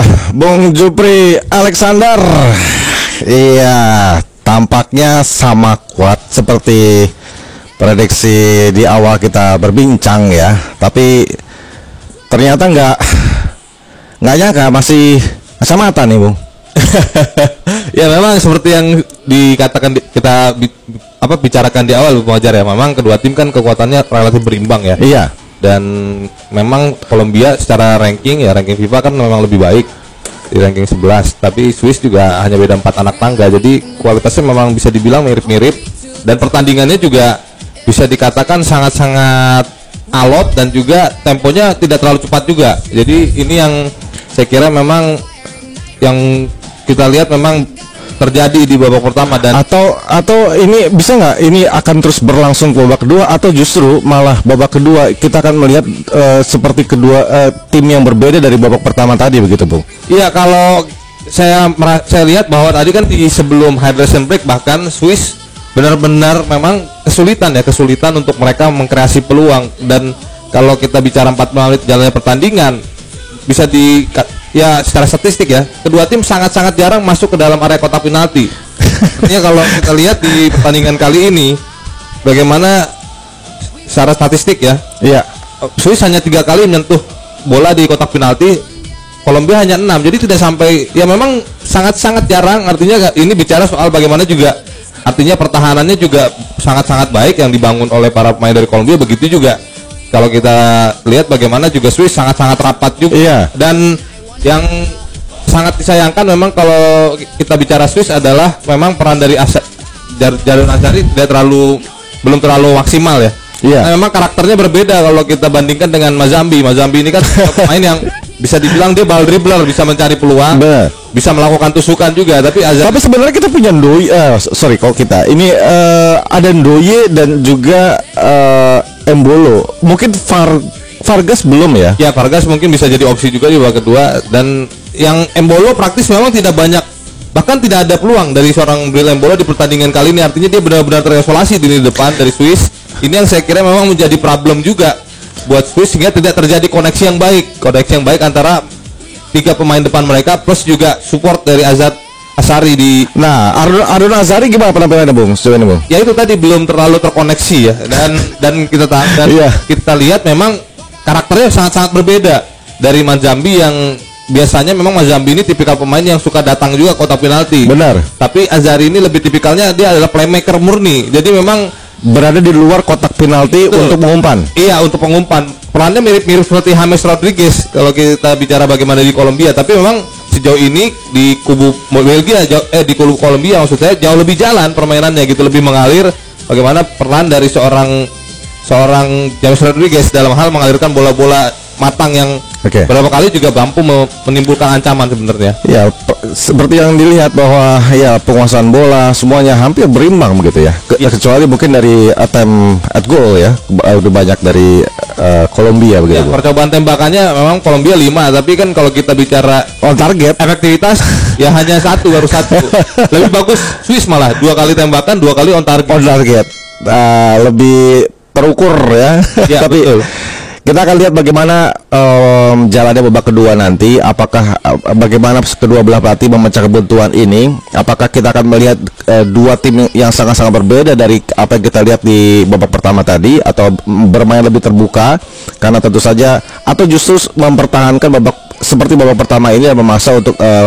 Bung Jupri Alexander. Iya, tampaknya sama kuat seperti prediksi di awal kita berbincang ya. Tapi ternyata nggak nyangka masih kacamata nih, Bung. Ya memang seperti yang dikatakan kita bicarakan di awal, Bung Fajar ya. Memang kedua tim kan kekuatannya relatif berimbang ya. Iya. Dan memang Kolombia secara ranking FIFA kan memang lebih baik di ranking 11, tapi Swiss juga hanya beda 4 anak tangga. Jadi kualitasnya memang bisa dibilang mirip-mirip, dan pertandingannya juga bisa dikatakan sangat-sangat alot dan juga temponya tidak terlalu cepat juga. Jadi ini yang saya kira memang yang kita lihat memang terjadi di babak pertama. Dan atau ini bisa nggak ini akan terus berlangsung ke babak kedua, atau justru malah babak kedua kita akan melihat seperti kedua tim yang berbeda dari babak pertama tadi, begitu, Bung? Iya, kalau saya lihat bahwa tadi kan di sebelum hydration break bahkan Swiss benar-benar memang kesulitan untuk mereka mengkreasi peluang. Dan kalau kita bicara 40 menit jalannya pertandingan, bisa secara statistik ya, kedua tim sangat-sangat jarang masuk ke dalam area kotak penalti. Artinya kalau kita lihat di pertandingan kali ini, bagaimana secara statistik ya, iya, Swiss hanya 3 kali menyentuh bola di kotak penalti, Kolombia hanya 6. Jadi tidak sampai, ya memang sangat-sangat jarang. Artinya ini bicara soal bagaimana juga, artinya pertahanannya juga sangat-sangat baik yang dibangun oleh para pemain dari Kolombia. Begitu juga kalau kita lihat bagaimana juga Swiss sangat-sangat rapat juga. Iya. Dan yang sangat disayangkan memang kalau kita bicara Swiss adalah memang peran dari Jadon Azari belum terlalu maksimal ya. Iya. Nah, memang karakternya berbeda kalau kita bandingkan dengan Mazambi. Mazambi ini kan pemain yang bisa dibilang dia ball dribbler, bisa mencari peluang, bisa melakukan tusukan juga. Tapi sebenarnya kita punya ini ada Ndoye dan juga Embolo. Mungkin Vargas belum ya? Ya, Vargas mungkin bisa jadi opsi juga di babak kedua. Dan yang Embolo praktis memang tidak banyak, bahkan tidak ada peluang dari seorang Bril Embolo di pertandingan kali ini. Artinya dia benar-benar terisolasi di lini depan dari Swiss. Ini yang saya kira memang menjadi problem juga buat Swiss, sehingga tidak terjadi koneksi yang baik antara 3 pemain depan mereka, plus juga support dari Azari di. Nah, Ardon Azari gimana penampilannya, Bung? Bung? Ya itu tadi belum terlalu terkoneksi ya. Dan kita lihat memang karakternya sangat-sangat berbeda dari Mazambi, yang biasanya memang Mazambi ini tipikal pemain yang suka datang juga kotak penalti. Benar. Tapi Azari ini lebih tipikalnya dia adalah playmaker murni. Jadi memang berada di luar kotak penalti untuk mengumpan. Iya, untuk mengumpan. Perannya mirip-mirip seperti James Rodriguez kalau kita bicara bagaimana di Kolombia. Tapi memang sejauh ini di kubu Belgia, di kubu Kolombia maksud saya, jauh lebih jalan permainannya gitu, lebih mengalir. Bagaimana peran dari seorang James Rodriguez dalam hal mengalirkan bola-bola matang yang beberapa kali juga mampu menimbulkan ancaman sebenarnya. Ya, seperti yang dilihat bahwa ya penguasaan bola semuanya hampir berimbang begitu ya. Kecuali mungkin dari attempt at goal ya, udah banyak dari Kolombia begitu. Ya, percobaan tembakannya memang Kolombia 5, tapi kan kalau kita bicara on target, efektivitas ya hanya baru satu. Lebih bagus Swiss malah 2 kali tembakan, 2 kali on target. Lebih terukur ya. Tapi betul. Kita akan lihat bagaimana jalannya babak kedua nanti. Apakah bagaimana kedua belah pelatih memecah kebuntuan ini? Apakah kita akan melihat 2 tim yang sangat-sangat berbeda dari apa yang kita lihat di babak pertama tadi, atau bermain lebih terbuka? Karena tentu saja, atau justru mempertahankan babak seperti babak pertama ini dan memaksa untuk